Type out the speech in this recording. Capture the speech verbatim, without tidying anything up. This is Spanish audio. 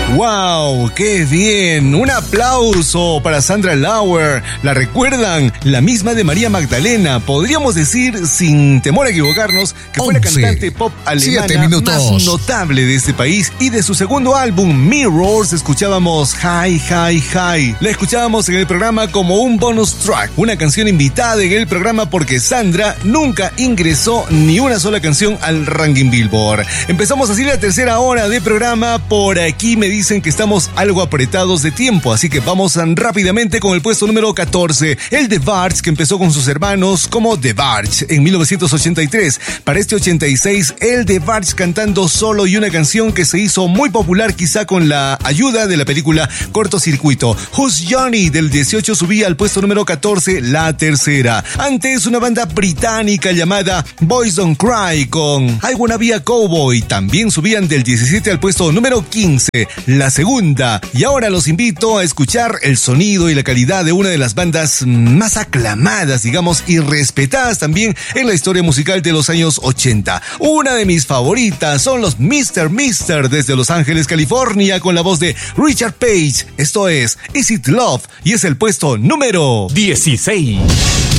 ¡Wow! ¡Qué bien! Un aplauso para Sandra Lauer. ¿La recuerdan? La misma de María Magdalena. Podríamos decir, sin temor a equivocarnos, que fue la cantante pop alemana más notable de este país. Y de su segundo álbum, Mirrors, escuchábamos Hi, Hi, Hi. La escuchábamos en el programa como un bonus track. Una canción invitada en el programa porque Sandra nunca ingresó ni una sola canción al ranking Billboard. Empezamos así la tercera hora de programa. Por aquí me dicen que estamos algo apretados de tiempo, así que vamos rápidamente con el puesto número catorce, el de Barge, que empezó con sus hermanos como The Barge en mil novecientos ochenta y tres. Para este ochenta y seis, el de Barge cantando solo y una canción que se hizo muy popular quizá con la ayuda de la película Cortocircuito. Who's Johnny del dieciocho subía al puesto número catorce, la tercera. Antes, una banda británica llamada Boys Don't Cry con I Wanna Be a Cowboy también subían del diecisiete al puesto número quince, la segunda. Y ahora los invito a escuchar el sonido y la calidad de una de las bandas más aclamadas, digamos, y respetadas también en la historia musical de los años ochenta. Una de mis favoritas son los mister mister desde Los Ángeles, California, con la voz de Richard Page. Esto es Is It Love y es el puesto número dieciséis.